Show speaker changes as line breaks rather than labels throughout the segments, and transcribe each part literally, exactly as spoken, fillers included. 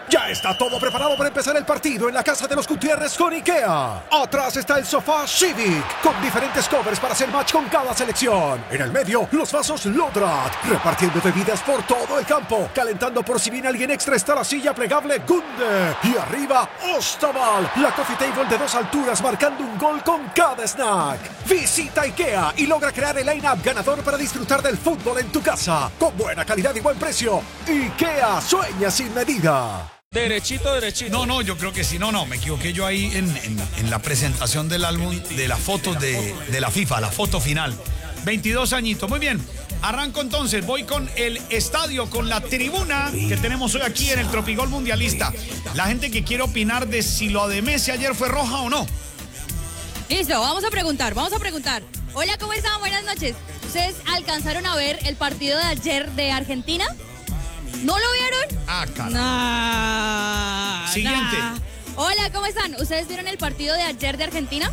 Ya está todo preparado para empezar el partido en la casa de los Gutiérrez con IKEA. Atrás está el sofá Civic, con diferentes covers para hacer match con cada selección. En el medio, los vasos Lodrat, repartiendo bebidas por todo el campo. Calentando por si viene alguien extra está la silla plegable Gunde. Y arriba, Ostaval, la coffee table de dos alturas marcando un gol con cada snack. Visita IKEA y logra crear el line-up ganador para disfrutar del fútbol en tu casa. Con buena calidad y buen precio. IKEA, sueña sin medida.
Derechito, derechito.
No, no, yo creo que sí. No, no, me equivoqué yo ahí en, en, en la presentación del álbum, de las fotos de, de la FIFA, la foto final. veintidós añitos. Muy bien. Arranco entonces. Voy con el estadio, con la tribuna que tenemos hoy aquí en el Tropigol Mundialista. La gente que quiere opinar de si lo de Messi ayer fue roja o no.
Listo, vamos a preguntar, vamos a preguntar. Hola, ¿cómo están? Buenas noches. ¿Ustedes alcanzaron a ver el partido de ayer de Argentina? ¿No lo vieron?
Ah, cara.
Nah,
Siguiente.
nah. Hola, ¿cómo están? ¿Ustedes vieron el partido de ayer de Argentina?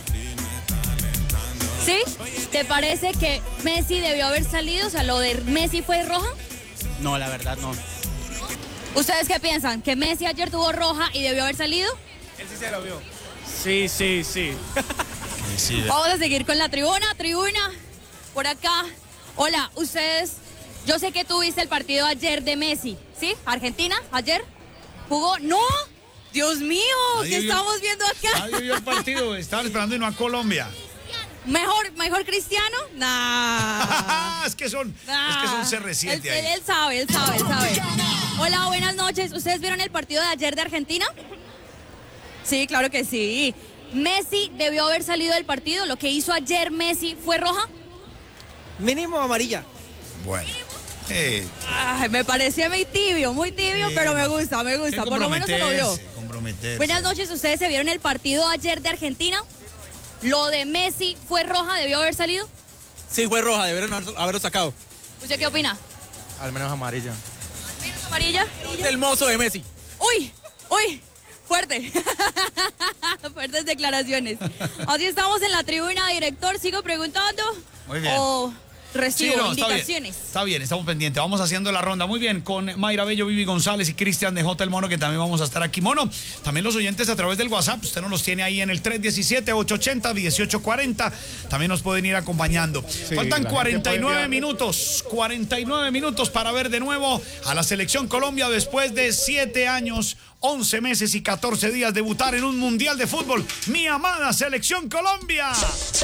¿Sí? ¿Te parece que Messi debió haber salido? O sea, ¿lo de Messi fue roja?
No, la verdad no.
¿Ustedes qué piensan? ¿Que Messi ayer tuvo roja y debió haber salido?
Él sí se lo vio. Sí, sí, sí.
Sí,
Vamos a seguir con la tribuna, tribuna, por acá. Hola, ustedes, yo sé que tú viste el partido ayer de Messi, ¿sí? Argentina, ayer, ¿jugó? ¡No! ¡Dios mío! ¿Qué estamos viendo acá?
Nadie vio el partido, estaban esperando y no a Colombia.
¿Mejor, mejor Cristiano? Nah.
es que son,
nah.
es que son C R siete
él,
ahí.
él sabe, él sabe, él sabe. Hola, buenas noches. ¿Ustedes vieron el partido de ayer de Argentina? Sí, claro que sí. ¿Messi debió haber salido del partido? ¿Lo que hizo ayer Messi fue roja?
Mínimo amarilla.
Bueno. Eh,
Ay, me parecía muy tibio, muy tibio,
eh,
pero me gusta, me gusta. Por lo menos se lo vio.
Comprometerse.
Buenas noches, ¿ustedes se vieron el partido ayer de Argentina? ¿Lo de Messi fue roja? ¿Debió haber salido?
Sí, fue roja, deberían haberlo sacado.
¿Usted qué opina?
Al menos amarilla.
¿Menos amarilla?
El mozo de Messi.
¡Uy! ¡Uy! Fuerte. Fuertes declaraciones. Así estamos en la tribuna, director. ¿Sigo preguntando?
Muy bien.
¿O recibo
Sí, no, está
indicaciones?
bien, está bien, estamos pendientes. Vamos haciendo la ronda muy bien con Mayra Bello, Vivi González y Cristian de J. El Mono, que también vamos a estar aquí. Mono, también los oyentes a través del WhatsApp, usted nos los tiene ahí en el tres diecisiete, ocho ochenta, dieciocho cuarenta. También nos pueden ir acompañando. Sí, faltan cuarenta y nueve minutos, cuarenta y nueve minutos para ver de nuevo a la selección Colombia después de siete años, once meses y catorce días debutar en un mundial de fútbol. Mi amada selección Colombia.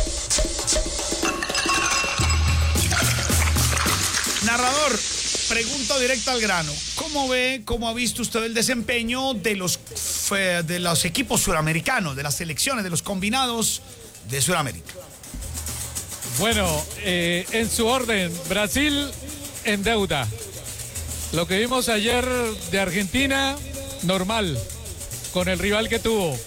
Narrador, pregunta directa al grano. ¿Cómo ve, cómo ha visto usted el desempeño de los, de los equipos suramericanos, de las selecciones, de los combinados de Sudamérica?
Bueno, eh, en su orden, Brasil en deuda. Lo que vimos ayer de Argentina, normal, con el rival que tuvo.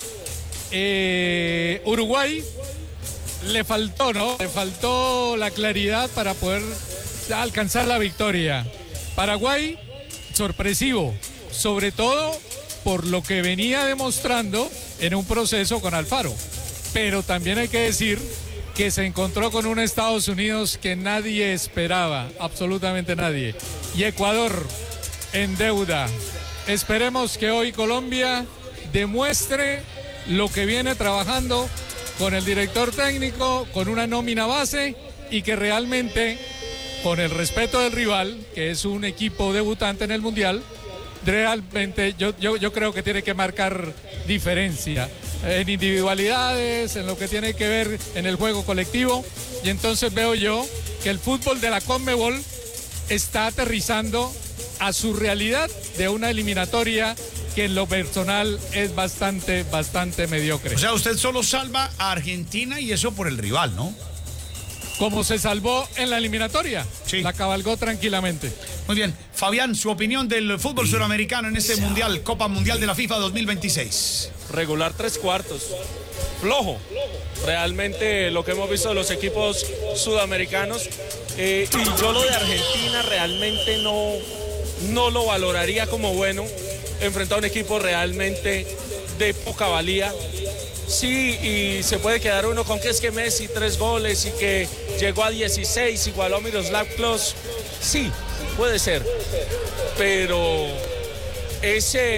Eh, Uruguay le faltó, ¿no? Le faltó la claridad para poder alcanzar la victoria. Paraguay, sorpresivo, sobre todo por lo que venía demostrando en un proceso con Alfaro. Pero también hay que decir que se encontró con un Estados Unidos que nadie esperaba, absolutamente nadie. Y Ecuador en deuda. Esperemos que hoy Colombia demuestre lo que viene trabajando con el director técnico, con una nómina base y que realmente, con el respeto del rival, que es un equipo debutante en el Mundial, realmente yo, yo, yo creo que tiene que marcar diferencia en individualidades, en lo que tiene que ver en el juego colectivo, y entonces veo yo que el fútbol de la Conmebol está aterrizando a su realidad de una eliminatoria que en lo personal es bastante, bastante mediocre.
O sea, usted solo salva a Argentina y eso por el rival, ¿no?
Como se salvó en la eliminatoria,
sí.
La cabalgó tranquilamente.
Muy bien. Fabián, su opinión del fútbol suramericano en este Mundial, Copa Mundial de la FIFA dos mil veintiséis.
Regular tres cuartos. Flojo. Realmente lo que hemos visto de los equipos sudamericanos. Eh, y yo lo de Argentina realmente no, no lo valoraría como bueno. Enfrentar a un equipo realmente de poca valía. Sí, y se puede quedar uno con que es que Messi tres goles y que llegó a dieciséis, igualó a Miroslav Klose. Sí, puede ser, pero ese